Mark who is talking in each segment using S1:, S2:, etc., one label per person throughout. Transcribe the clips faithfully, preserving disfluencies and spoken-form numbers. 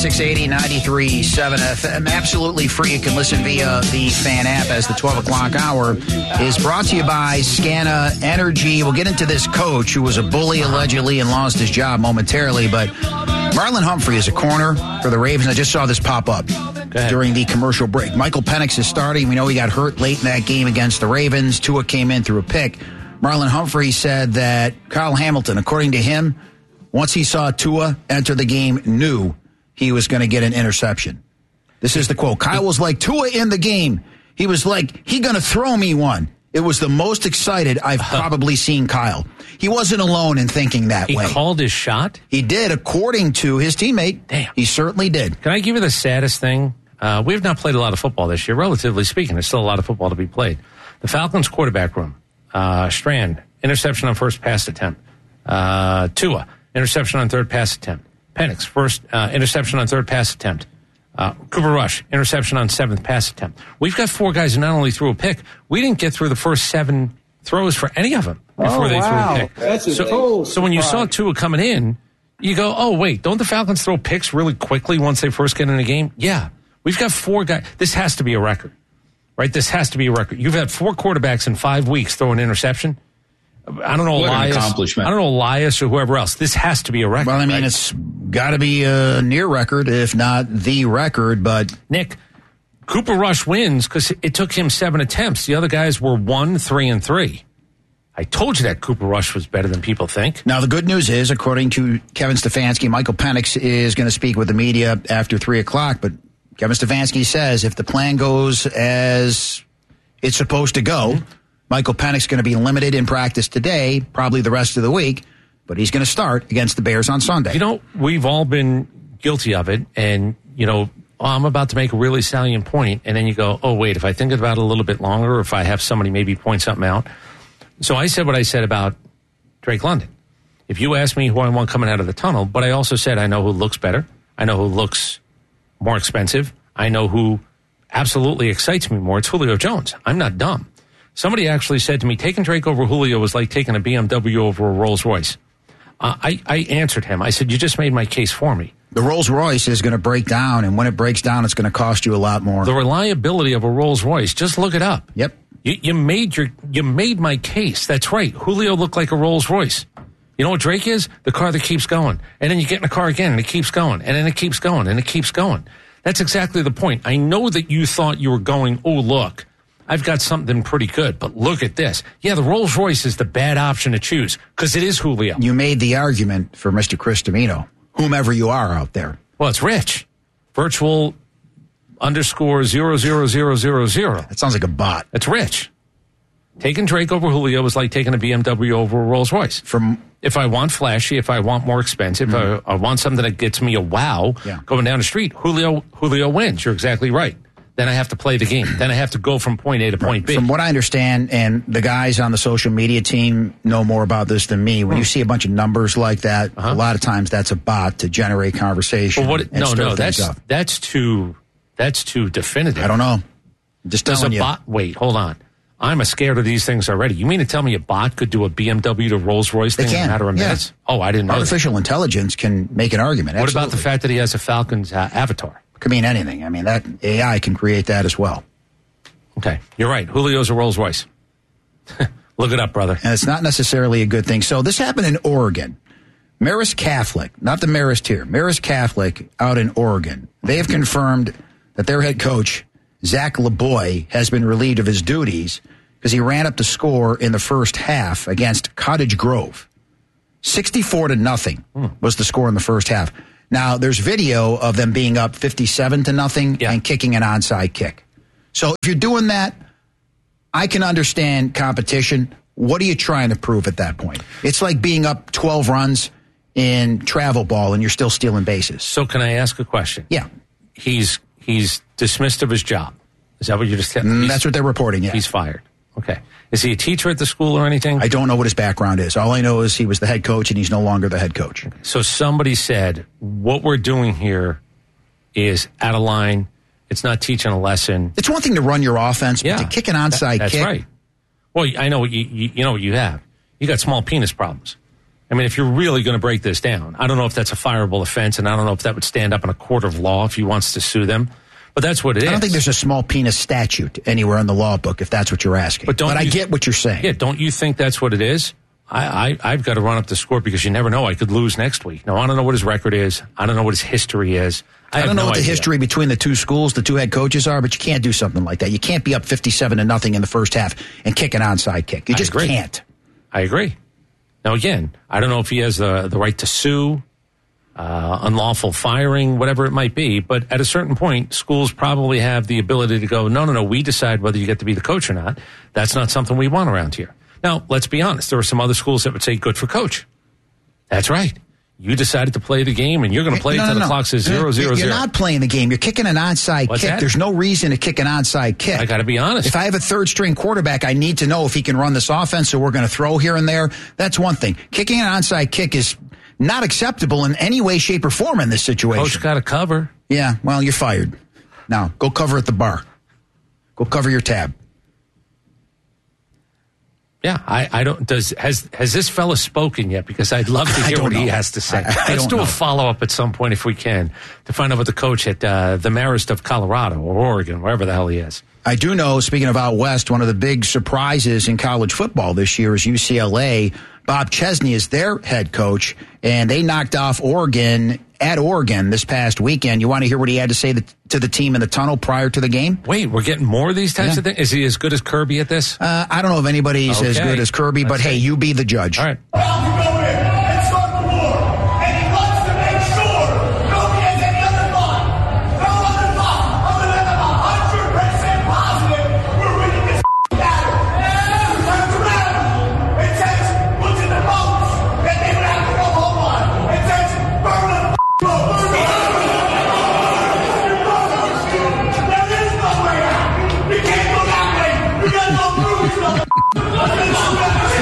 S1: six eighty, ninety-three point seven F M, absolutely free. You can listen via the Fan app as the twelve o'clock hour is brought to you by Scana Energy. We'll get into this coach who was a bully allegedly and lost his job momentarily, but Marlon Humphrey is a corner for the Ravens. I just saw this pop up during the commercial break. Michael Penix is starting. We know he got hurt late in that game against the Ravens. Tua came in through a pick. Marlon Humphrey said that Kyle Hamilton, according to him, once he saw Tua enter the game, knew he was going to get an interception. This is the quote. Kyle was like, Tua in the game. He was like, he going to throw me one. It was the most excited I've probably seen Kyle. He wasn't alone in thinking that
S2: he
S1: way.
S2: He called his shot?
S1: He did, according to his teammate.
S2: Damn.
S1: He certainly did.
S2: Can I give you the saddest thing? Uh, we have not played a lot of football this year, relatively speaking. There's still a lot of football to be played. The Falcons quarterback room. Uh, Strand, interception on first pass attempt. Uh, Tua, interception on third pass attempt. Penix, first uh, interception on third pass attempt. Uh, Cooper Rush, interception on seventh pass attempt. We've got four guys who not only threw a pick, we didn't get through the first seven throws for any of them before
S3: oh,
S2: they
S3: wow.
S2: threw a pick.
S3: That's a
S2: so,
S3: total
S2: so when you saw Tua coming in, you go, oh, wait, don't the Falcons throw picks really quickly once they first get in the game? Yeah. We've got four guys. This has to be a record, right? This has to be a record. You've had four quarterbacks in five weeks throw an interception. I don't know,
S4: what
S2: Elias.
S4: An accomplishment.
S2: I don't know, Elias or whoever else. This has to be a record.
S1: Well, I mean,
S2: right?
S1: it's got to be a near record, if not the record. But
S2: Nick, Cooper Rush wins because it took him seven attempts. The other guys were one, three, and three. I told you that Cooper Rush was better than people think.
S1: Now, the good news is, according to Kevin Stefanski, Michael Penix is going to speak with the media after three o'clock. But Kevin Stefanski says if the plan goes as it's supposed to go, mm-hmm. Michael Penix going to be limited in practice today, probably the rest of the week, but he's going to start against the Bears on Sunday.
S2: You know, we've all been guilty of it, and, you know, oh, I'm about to make a really salient point, and then you go, oh, wait, if I think about it a little bit longer, or if I have somebody maybe point something out. So I said what I said about Drake London. If you ask me who I want coming out of the tunnel, but I also said I know who looks better. I know who looks more expensive. I know who absolutely excites me more. It's Julio Jones. I'm not dumb. Somebody actually said to me, taking Drake over Julio was like taking a B M W over a Rolls Royce. Uh, I, I answered him. I said, you just made my case for me.
S1: The Rolls Royce is going to break down, and when it breaks down, it's going to cost you a lot more.
S2: The reliability of a Rolls Royce, just look it up.
S1: Yep.
S2: You, you made your, you made my case. That's right. Julio looked like a Rolls Royce. You know what Drake is? The car that keeps going. And then you get in a car again, and it keeps going. And then it keeps going, and it keeps going. That's exactly the point. I know that you thought you were going, oh, look, I've got something pretty good, but look at this. Yeah, the Rolls Royce is the bad option to choose because it is Julio.
S1: You made the argument for Mister Chris Domino, whomever you are out there.
S2: Well, it's Rich. Virtual underscore zero zero zero zero zero.
S1: That sounds like a bot.
S2: It's Rich. Taking Drake over Julio is like taking a B M W over a Rolls Royce.
S1: From
S2: if I want flashy, if I want more expensive, mm-hmm. I, I want something that gets me a wow
S1: yeah.
S2: going down the street, Julio Julio wins. You're exactly right. Then I have to play the game. Then I have to go from point A to point B.
S1: From what I understand, and the guys on the social media team know more about this than me, when hmm. you see a bunch of numbers like that, uh-huh. a lot of times that's a bot to generate conversation.
S2: Well, what,
S1: and
S2: no, no, that's
S1: up.
S2: that's too that's too definitive.
S1: I don't know. Just
S2: Does
S1: telling
S2: a
S1: you.
S2: bot? Wait, hold on. I'm a scared of these things already. You mean to tell me a bot could do a B M W to Rolls Royce thing
S1: they can.
S2: in a matter of
S1: yeah.
S2: minutes? Oh, I didn't know.
S1: Artificial
S2: that.
S1: intelligence can make an argument.
S2: What
S1: Absolutely.
S2: about the fact that he has a Falcons uh, avatar?
S1: Could mean anything. I mean, that A I can create that as well.
S2: Okay, you're right. Julio's a Rolls Royce. Look it up, brother.
S1: And it's not necessarily a good thing. So this happened in Oregon. Marist Catholic, not the Marist here, Marist Catholic out in Oregon. They have confirmed that their head coach, Zach LeBoy, has been relieved of his duties because he ran up to score in the first half against Cottage Grove. sixty-four to nothing was the score in the first half. Now, there's video of them being up fifty-seven to nothing
S2: yeah.
S1: and kicking an onside kick. So if you're doing that, I can understand competition. What are you trying to prove at that point? It's like being up twelve runs in travel ball and you're still stealing bases.
S2: So can I ask a question?
S1: Yeah.
S2: He's he's dismissed of his job. Is that what you just said?
S1: Mm, that's what they're reporting, yeah.
S2: He's fired. Okay. Is he a teacher at the school or anything?
S1: I don't know what his background is. All I know is he was the head coach and he's no longer the head coach.
S2: So somebody said, what we're doing here is out of line. It's not teaching a lesson.
S1: It's one thing to run your offense,
S2: yeah,
S1: but to kick an onside
S2: that, that's
S1: kick.
S2: That's right. Well, I know what you, you, you know what you have. You got small penis problems. I mean, if you're really going to break this down, I don't know if that's a fireable offense, and I don't know if that would stand up in a court of law if he wants to sue them. But that's what it is.
S1: I don't think there's a small penis statute anywhere in the law book, if that's what you're asking. But, don't but I
S2: you,
S1: get what you're saying.
S2: Yeah, don't you think that's what it is? I, I, I've got to run up the score because you never know. I could lose next week. No, I don't know what his record is. I don't know what his history is. I,
S1: I don't know
S2: no
S1: what the
S2: idea.
S1: history between the two schools, the two head coaches are, but you can't do something like that. You can't be up fifty-seven to nothing in the first half and kick an onside kick. You just can't.
S2: I agree. Now, again, I don't know if he has the, the right to sue, uh, unlawful firing, whatever it might be. But at a certain point, schools probably have the ability to go, no, no, no, we decide whether you get to be the coach or not. That's not something we want around here. Now, let's be honest. There are some other schools that would say, good for coach. That's right. You decided to play the game, and you're going to play
S1: no,
S2: until
S1: no,
S2: the
S1: no.
S2: clock says zero,
S1: you're,
S2: zero,
S1: you're
S2: zero.
S1: You're not playing the game. You're kicking an onside
S2: What's
S1: kick.
S2: that?
S1: There's no reason to kick an onside kick.
S2: I got to be honest.
S1: If I have a third-string quarterback, I need to know if he can run this offense, so we're going to throw here and there. That's one thing. Kicking an onside kick is not acceptable in any way, shape, or form in this situation.
S2: Coach got to cover.
S1: Yeah, well, you're fired. Now, go cover at the bar. Go cover your tab.
S2: Yeah, I, I don't. Does has has this fella spoken yet? Because I'd love to hear what
S1: know.
S2: he has to say.
S1: I, I
S2: Let's do
S1: know.
S2: a follow up at some point if we can to find out what the coach at uh, the Marist of Colorado or Oregon, wherever the hell he is.
S1: I do know, speaking of out west, one of the big surprises in college football this year is U C L A. Bob Chesney is their head coach, and they knocked off Oregon at Oregon this past weekend. You want to hear what he had to say to the team in the tunnel prior to the game?
S2: Wait, we're getting more of these types
S1: Yeah.
S2: of things? Is he as good as Kirby at this?
S1: Uh, I don't know if anybody's
S2: Okay.
S1: as good as Kirby, but
S2: Let's
S1: hey,
S2: see.
S1: you be the judge.
S2: All right.
S3: Brown can go in and start the war, and he wants to make sure nobody has any other thought, no other thought other than I'm one hundred percent positive we're winning this battle. He turns around and says, look at the boats that they would have to go home on, and says, burn the boats. There is no way out. We can't go that way. We gotta go through these motherfuckers.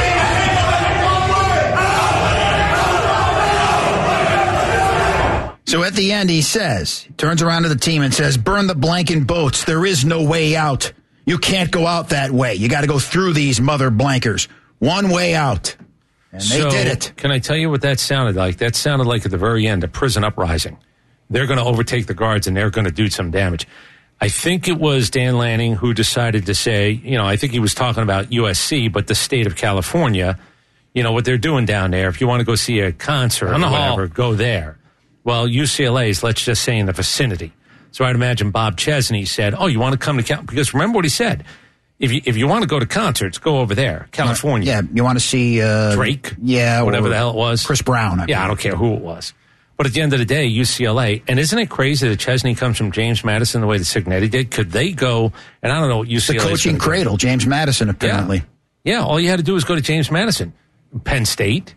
S1: So at the end, he says, turns around to the team and says, burn the blanking boats. There is no way out. You can't go out that way. You got to go through these mother blankers. One way out. And they
S2: so,
S1: did it.
S2: Can I tell you what that sounded like? That sounded like at the very end, a prison uprising. They're going to overtake the guards and they're going to do some damage. I think it was Dan Lanning who decided to say, you know, I think he was talking about U S C, but the state of California, you know, what they're doing down there. If you want to go see a concert or whatever, go there. Well, U C L A is, let's just say, in the vicinity. So I'd imagine Bob Chesney said, oh, you want to come to Cal? Because remember what he said. If you, if you want to go to concerts, go over there, California.
S1: Yeah, you want to see uh,
S2: Drake?
S1: Yeah.
S2: Whatever the hell it was.
S1: Chris Brown. I
S2: yeah, I don't care who it was. But at the end of the day, U C L A, and isn't it crazy that Chesney comes from James Madison the way that Signetti did? Could they go, and I don't know what U C L A
S1: The coaching cradle, James Madison, apparently.
S2: Yeah. yeah, all you had to do was go to James Madison. Penn State.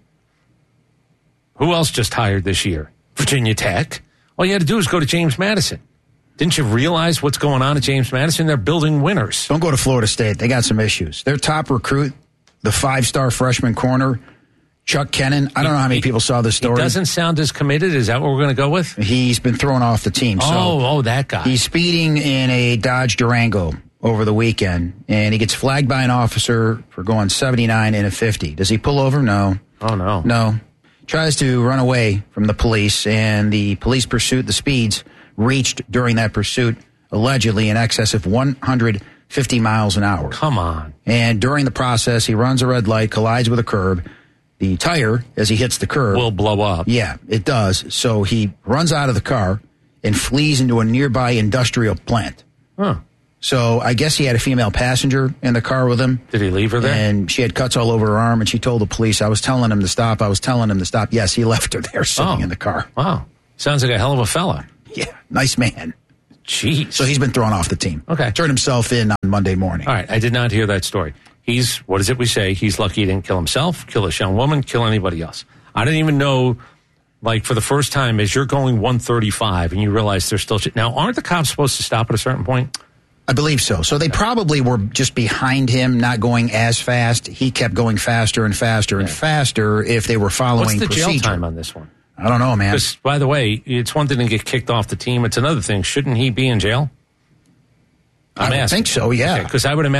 S2: Who else just hired this year? Virginia Tech. All you had to do was go to James Madison. Didn't you realize what's going on at James Madison? They're building winners.
S1: Don't go to Florida State. They got some issues. Their top recruit, the five-star freshman corner, Chuck Kennan. I don't know how many people saw this story.
S2: He doesn't sound as committed. Is that what we're going to go with?
S1: He's been thrown off the team. So
S2: oh, oh, that guy.
S1: He's speeding in a Dodge Durango over the weekend, and he gets flagged by an officer for going seventy-nine in a fifty. Does he pull over? No.
S2: Oh, no.
S1: No. Tries to run away from the police, and the police pursuit, the speeds reached during that pursuit, allegedly in excess of one hundred fifty miles an hour.
S2: Come on.
S1: And during the process, he runs a red light, collides with a curb. The tire, as he hits the curb,
S2: will blow up.
S1: Yeah, it does. So he runs out of the car and flees into a nearby industrial plant.
S2: Huh.
S1: So I guess he had a female passenger in the car with him.
S2: Did he leave her there?
S1: And she had cuts all over her arm, and she told the police, I was telling him to stop. I was telling him to stop. Yes, he left her there sitting
S2: oh.
S1: in the car.
S2: Wow. Sounds like a hell of a fella.
S1: Yeah, nice man.
S2: Jeez.
S1: So he's been thrown off the team.
S2: Okay.
S1: Turned himself in on Monday morning.
S2: All right. I did not hear that story. He's, what is it we say? He's lucky he didn't kill himself, kill this young woman, kill anybody else. I didn't even know, like, for the first time, as you're going one thirty-five and you realize there's still shit. Now, aren't the cops supposed to stop at a certain point?
S1: I believe so. So they probably were just behind him, not going as fast. He kept going faster and faster and
S2: yeah.
S1: faster if they were following
S2: procedure. What's the
S1: procedure.
S2: jail time on this one?
S1: I don't know, man.
S2: Because, by the way, it's one thing to get kicked off the team. It's another thing. Shouldn't he be in jail? I'm
S1: I would
S2: asking.
S1: think so, yeah.
S2: Because okay, I would imagine